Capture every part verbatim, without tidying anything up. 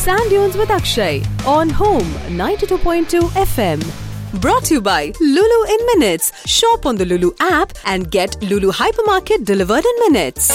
Sand Dunes with Akshay on Home ninety-two point two F M. Brought to you by Lulu in Minutes. Shop on the Lulu app and get Lulu Hypermarket delivered in minutes.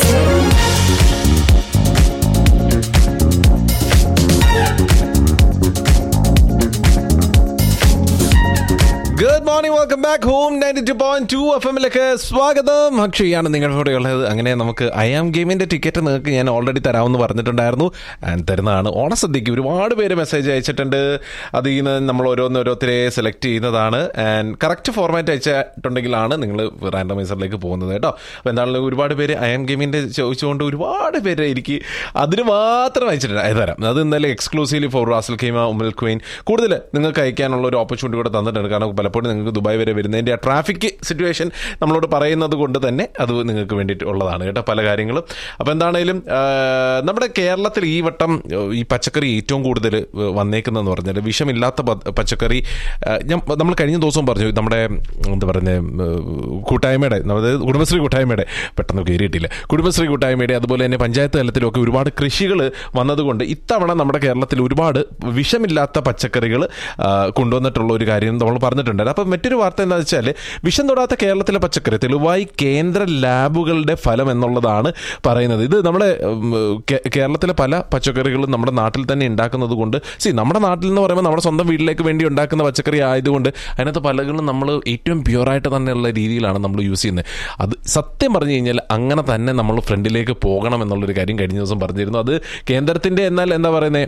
Good morning, welcome back home ninety two point two F എമ്മിലേക്ക് സ്വാഗതം. അക്ഷയാണ് നിങ്ങളുടെ കൂടെ ഉള്ളത്. അങ്ങനെ നമുക്ക് I am ഗെയിമിന്റെ ticket നിങ്ങൾക്ക് ഞാൻ already തരാമെന്ന് പറഞ്ഞിട്ടുണ്ടായിരുന്നു. ആൻഡ് തരുന്നതാണ്. ഓണസദ്യക്ക് ഒരുപാട് പേര് മെസ്സേജ് അയച്ചിട്ടുണ്ട്. അതിൽ നിന്ന് നമ്മൾ ഓരോന്ന് ഓരോരുത്തരെ സെലക്ട് ചെയ്യുന്നതാണ്. ആൻഡ് കറക്റ്റ് ഫോർമാറ്റ് അയച്ചിട്ടുണ്ടെങ്കിലാണ് നിങ്ങൾ റാൻഡമൈസറിലേക്ക് പോകുന്നത് കേട്ടോ. അപ്പോൾ എന്താണെങ്കിലും ഒരുപാട് പേര് ഐ ആം ഗെയിമിന്റെ ചോദിച്ചുകൊണ്ട് ഒരുപാട് പേര് എനിക്ക് അതിന് മാത്രം അയച്ചിട്ടുണ്ട്. അത് തരാം. അത് ഇന്നലെ എക്സ്ക്ലൂസീവ്ലി ഫോർ റാസൽ ഖീമ ഉമ്മൽ ക്വീൻ കൂടുതൽ നിങ്ങൾക്ക് അയക്കാനുള്ള ഒരു ഓപ്പർച്യൂണിറ്റി കൂടെ തന്നിട്ടുണ്ട്. കാരണം പലപ്പോഴും നിങ്ങൾക്ക് ദുബായ് വരെ വരുന്നതിൻ്റെ ആ ട്രാഫിക് സിറ്റുവേഷൻ നമ്മളോട് പറയുന്നത് കൊണ്ട് തന്നെ അത് നിങ്ങൾക്ക് വേണ്ടിയിട്ട് ഉള്ളതാണ് കേട്ടോ പല കാര്യങ്ങളും. അപ്പോൾ എന്താണേലും നമ്മുടെ കേരളത്തിൽ ഈ വട്ടം ഈ പച്ചക്കറി ഏറ്റവും കൂടുതൽ വന്നേക്കുന്നതെന്ന് പറഞ്ഞാൽ വിഷമില്ലാത്ത പച്ചക്കറി. ഞാൻ നമ്മൾ കഴിഞ്ഞ ദിവസവും പറഞ്ഞു നമ്മുടെ എന്താ പറയുന്നത് കൂട്ടായ്മയുടെ, അതായത് കുടുംബശ്രീ കൂട്ടായ്മയുടെ, പെട്ടെന്ന് കയറിയിട്ടില്ല, കുടുംബശ്രീ കൂട്ടായ്മയുടെ അതുപോലെ തന്നെ പഞ്ചായത്ത് തലത്തിലൊക്കെ ഒരുപാട് കൃഷികൾ വന്നതുകൊണ്ട് ഇത്തവണ നമ്മുടെ കേരളത്തിൽ ഒരുപാട് വിഷമില്ലാത്ത പച്ചക്കറികൾ കൊണ്ടുവന്നിട്ടുള്ള ഒരു കാര്യം നമ്മൾ പറഞ്ഞിട്ടുണ്ട്. അപ്പം മറ്റൊരു വാർത്ത എന്താണെന്ന് വെച്ചാൽ വിഷം തൊടാത്ത കേരളത്തിലെ പച്ചക്കറി തെളിവായി കേന്ദ്ര ലാബുകളുടെ ഫലം എന്നുള്ളതാണ് പറയുന്നത്. ഇത് നമ്മുടെ കേരളത്തിലെ പല പച്ചക്കറികളും നമ്മുടെ നാട്ടിൽ തന്നെ ഉണ്ടാക്കുന്നത് കൊണ്ട് സി നമ്മുടെ നാട്ടിൽ എന്ന് പറയുമ്പോൾ നമ്മുടെ സ്വന്തം വീട്ടിലേക്ക് വേണ്ടി ഉണ്ടാക്കുന്ന പച്ചക്കറി ആയതുകൊണ്ട് അതിനകത്ത് പലകളും നമ്മൾ ഏറ്റവും പ്യുവറായിട്ട് തന്നെയുള്ള രീതിയിലാണ് നമ്മൾ യൂസ് ചെയ്യുന്നത്. അത് സത്യം പറഞ്ഞു കഴിഞ്ഞാൽ അങ്ങനെ തന്നെ നമ്മൾ ഫ്രണ്ടിലേക്ക് പോകണം എന്നുള്ളൊരു കാര്യം കഴിഞ്ഞ ദിവസം പറഞ്ഞിരുന്നു. അത് കേന്ദ്രത്തിൻ്റെ എന്നാൽ എന്താ പറയുന്നത്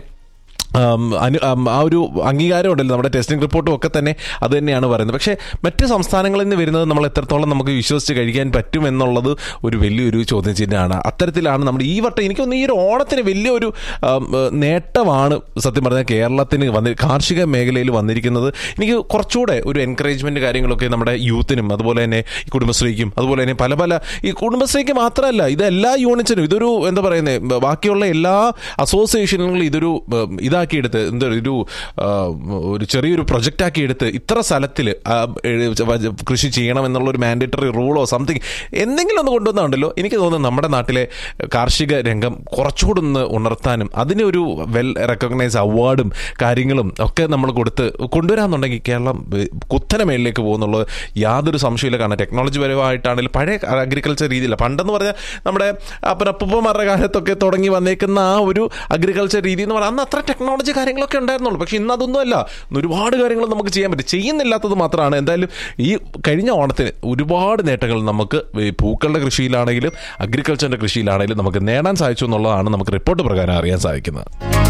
ആ ഒരു അംഗീകാരം ഉണ്ടല്ലോ, നമ്മുടെ ടെസ്റ്റിംഗ് റിപ്പോർട്ടും ഒക്കെ തന്നെ അത് തന്നെയാണ് പറയുന്നത്. പക്ഷേ മറ്റ് സംസ്ഥാനങ്ങളിൽ നിന്ന് വരുന്നത് നമ്മൾ എത്രത്തോളം നമുക്ക് വിശ്വസിച്ച് കഴിക്കാൻ പറ്റും എന്നുള്ളത് ഒരു വലിയൊരു ചോദ്യം ചിഹ്നമാണ്. അത്തരത്തിലാണ് നമ്മുടെ ഈ വട്ടം എനിക്കൊന്ന് ഈ ഒരു ഓണത്തിന് വലിയൊരു നേട്ടമാണ് സത്യം പറഞ്ഞാൽ കേരളത്തിന് വന്ന് കാർഷിക മേഖലയിൽ വന്നിരിക്കുന്നത്. എനിക്ക് കുറച്ചുകൂടെ ഒരു എൻകറേജ്മെൻറ്റ് കാര്യങ്ങളൊക്കെ നമ്മുടെ യൂത്തിനും അതുപോലെ തന്നെ ഈ കുടുംബശ്രീക്കും അതുപോലെ തന്നെ പല പല ഈ കുടുംബശ്രീക്ക് മാത്രമല്ല ഇത് എല്ലാ യൂണിറ്റ്സിനും ഇതൊരു എന്താ പറയുന്നത് ബാക്കിയുള്ള എല്ലാ അസോസിയേഷനുകളും ഇതൊരു ഇതാ എടുത്ത് എന്താ ഒരു ഒരു ചെറിയൊരു പ്രൊജക്റ്റാക്കി എടുത്ത് ഇത്ര സ്ഥലത്തിൽ കൃഷി ചെയ്യണം എന്നുള്ളൊരു മാൻഡേറ്ററി റൂളോ സംതിങ് എന്തെങ്കിലും ഒന്ന് കൊണ്ടുവന്നുണ്ടല്ലോ. എനിക്ക് തോന്നുന്നു നമ്മുടെ നാട്ടിലെ കാർഷിക രംഗം കുറച്ചുകൂടി ഒന്ന് ഉണർത്താനും അതിന് ഒരു വെൽ റെക്കഗ്നൈസ് അവാർഡും കാര്യങ്ങളും ഒക്കെ നമ്മൾ കൊടുത്ത് കൊണ്ടുവരാമെന്നുണ്ടെങ്കിൽ കേരളം കുത്തനെ മേളിലേക്ക് പോകുന്നുള്ളത് യാതൊരു സംശയമില്ല. കാരണം ടെക്നോളജി പരമായിട്ടാണെങ്കിലും പഴയ അഗ്രികൾച്ചർ രീതിയില്ല. പണ്ടെന്ന് പറഞ്ഞാൽ നമ്മുടെ അപ്പനപ്പൂപ്പന്മാരുടെ കാലത്തൊക്കെ തുടങ്ങി വന്നേക്കുന്ന ആ ഒരു അഗ്രികൾച്ചർ രീതി എന്ന് പറഞ്ഞാൽ അന്ന് അത്ര ടെക്നോളജി കാര്യങ്ങളൊക്കെ ഉണ്ടായിരുന്നുള്ളൂ. പക്ഷെ ഇന്ന് അതൊന്നും അല്ല. ഒരുപാട് കാര്യങ്ങൾ നമുക്ക് ചെയ്യാൻ പറ്റും. ചെയ്യുന്നില്ലാത്തത് മാത്രമാണ്. എന്തായാലും ഈ കഴിഞ്ഞ ഓണത്തിന് ഒരുപാട് നേട്ടങ്ങൾ നമുക്ക് പൂക്കളുടെ കൃഷിയിലാണെങ്കിലും അഗ്രികൾച്ചറിന്റെ കൃഷിയിലാണെങ്കിലും നമുക്ക് നേടാൻ സാധിച്ചു എന്നുള്ളതാണ് നമുക്ക് റിപ്പോർട്ട് പ്രകാരം അറിയാൻ സാധിക്കുന്നത്.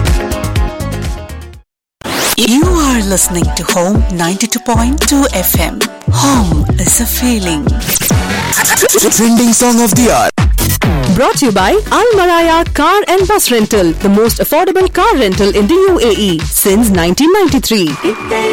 You are listening to Home ninety-two point two F M. Home is a feeling. Trending song of the hour. Brought to you by Al Maraya Car and Bus Rental, the most affordable car rental in the U A E since nineteen ninety-three.